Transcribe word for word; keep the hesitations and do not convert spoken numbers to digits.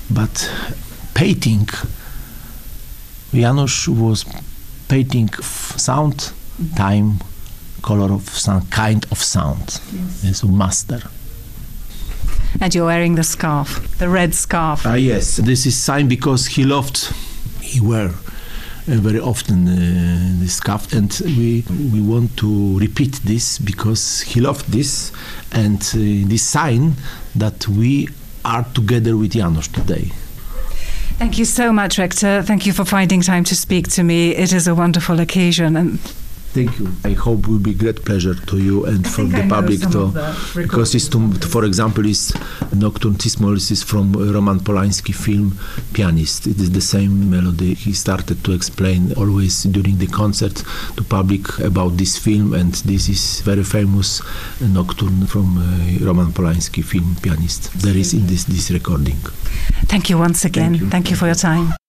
But painting, Janusz was painting sound, time, color of some kind of sound. Yes. He's a master. And you're wearing the scarf, the red scarf. Ah, yes. This is sign because he loved, he wear uh, very often uh, this scarf, and we we want to repeat this because he loved this, and uh, this sign that we are together with Janusz today. Thank you so much, Rector. Thank you for finding time to speak to me. It is a wonderful occasion. And thank you. I hope it will be great pleasure to you and I from the I public to, because it's to, for example, is Nocturne Cismol is from Roman Polański film Pianist. It is the same melody. He started to explain always during the concert to public about this film, and this is very famous Nocturne from uh, Roman Polański film Pianist. There is in this this recording. Thank you once again. Thank you. Thank you for your time.